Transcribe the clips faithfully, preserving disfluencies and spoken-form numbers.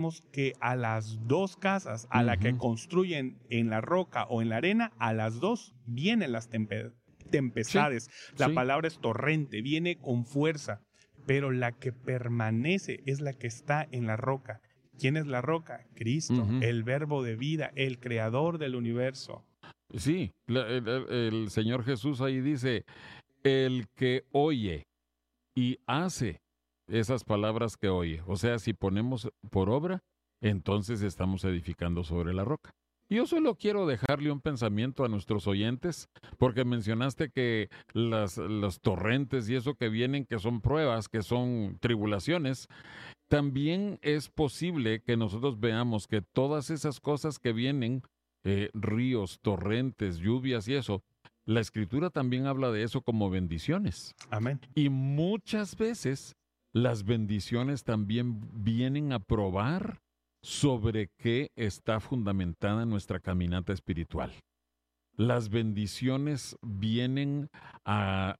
que a las dos casas, a uh-huh. la que construyen en la roca o en la arena, a las dos vienen las tempe- tempestades. Sí, la sí. palabra es torrente, viene con fuerza, pero la que permanece es la que está en la roca. ¿Quién es la roca? Cristo, uh-huh. el verbo de vida, el creador del universo. Sí, la, el, el Señor Jesús ahí dice, el que oye y hace esas palabras que oye. O sea, si ponemos por obra, entonces estamos edificando sobre la roca. Yo solo quiero dejarle un pensamiento a nuestros oyentes, porque mencionaste que las, los torrentes y eso que vienen, que son pruebas, que son tribulaciones, también es posible que nosotros veamos que todas esas cosas que vienen, eh, ríos, torrentes, lluvias y eso, la Escritura también habla de eso como bendiciones. Amén. Y muchas veces las bendiciones también vienen a probar sobre qué está fundamentada nuestra caminata espiritual. Las bendiciones vienen a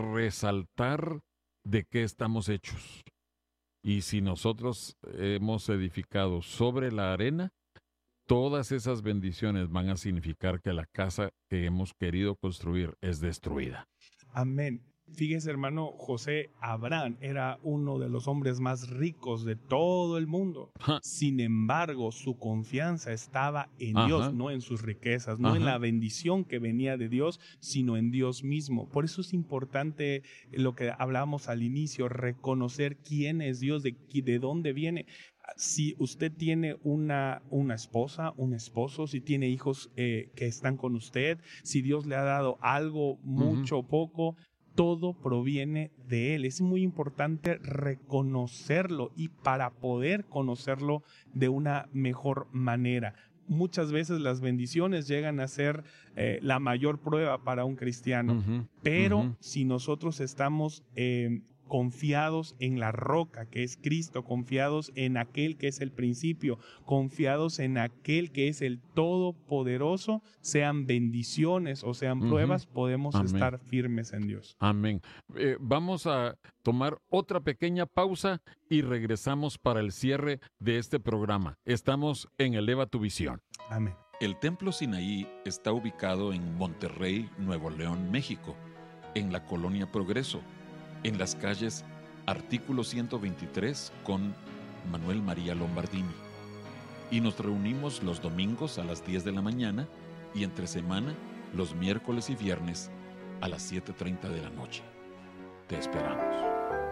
resaltar de qué estamos hechos. Y si nosotros hemos edificado sobre la arena, todas esas bendiciones van a significar que la casa que hemos querido construir es destruida. Amén. Fíjese, hermano, José Abraham era uno de los hombres más ricos de todo el mundo. Ja. Sin embargo, su confianza estaba en Ajá. Dios, no en sus riquezas, no Ajá. en la bendición que venía de Dios, sino en Dios mismo. Por eso es importante lo que hablábamos al inicio, reconocer quién es Dios, de, de dónde viene. Si usted tiene una, una esposa, un esposo, si tiene hijos eh, que están con usted, si Dios le ha dado algo, mucho o uh-huh. poco, todo proviene de Él. Es muy importante reconocerlo y para poder conocerlo de una mejor manera. Muchas veces las bendiciones llegan a ser eh, la mayor prueba para un cristiano, uh-huh. pero uh-huh. si nosotros estamos eh, confiados en la roca que es Cristo, confiados en aquel que es el principio, confiados en aquel que es el todopoderoso, sean bendiciones o sean uh-huh. pruebas, podemos Amén. Estar firmes en Dios. Amén. Eh, vamos a tomar otra pequeña pausa y regresamos para el cierre de este programa. Estamos en Eleva tu Visión. Amén. El Templo Sinaí está ubicado en Monterrey, Nuevo León, México, en la Colonia Progreso, en las calles Artículo ciento veintitrés con Manuel María Lombardini. Y nos reunimos los domingos a las diez de la mañana y entre semana los miércoles y viernes a las siete treinta de la noche. Te esperamos.